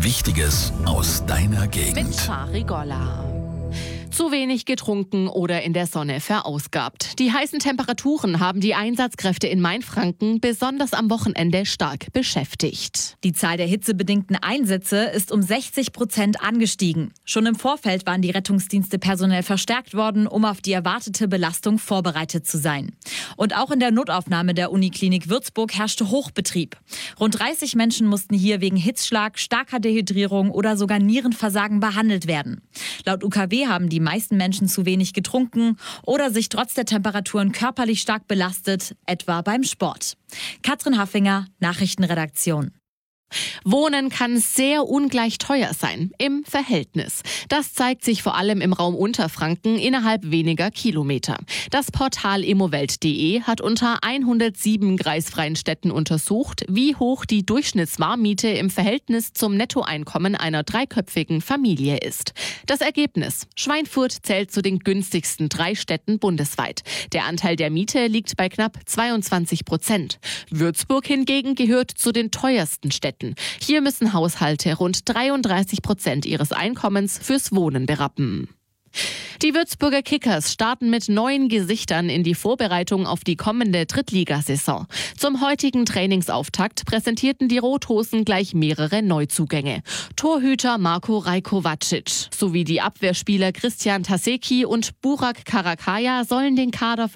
Wichtiges aus deiner Mit Gegend. Schari Golla. Zu wenig getrunken oder in der Sonne verausgabt. Die heißen Temperaturen haben die Einsatzkräfte in Mainfranken besonders am Wochenende stark beschäftigt. Die Zahl der hitzebedingten Einsätze ist um 60% angestiegen. Schon im Vorfeld waren die Rettungsdienste personell verstärkt worden, um auf die erwartete Belastung vorbereitet zu sein. Und auch in der Notaufnahme der Uniklinik Würzburg herrschte Hochbetrieb. Rund 30 Menschen mussten hier wegen Hitzschlag, starker Dehydrierung oder sogar Nierenversagen behandelt werden. Laut UKW haben die meisten Menschen zu wenig getrunken oder sich trotz der Temperaturen körperlich stark belastet, etwa beim Sport. Katrin Haffinger, Nachrichtenredaktion. Wohnen kann sehr ungleich teuer sein, im Verhältnis. Das zeigt sich vor allem im Raum Unterfranken innerhalb weniger Kilometer. Das Portal immowelt.de hat unter 107 kreisfreien Städten untersucht, wie hoch die Durchschnittswarmmiete im Verhältnis zum Nettoeinkommen einer dreiköpfigen Familie ist. Das Ergebnis: Schweinfurt zählt zu den günstigsten 3 Städten bundesweit. Der Anteil der Miete liegt bei knapp 22%. Würzburg hingegen gehört zu den teuersten Städten. Hier müssen Haushalte rund 33% ihres Einkommens fürs Wohnen berappen. Die Würzburger Kickers starten mit neuen Gesichtern in die Vorbereitung auf die kommende Drittligasaison. Zum heutigen Trainingsauftakt präsentierten die Rothosen gleich mehrere Neuzugänge. Torhüter Marko Rajkovacic sowie die Abwehrspieler Christian Taseki und Burak Karakaya sollen den Kader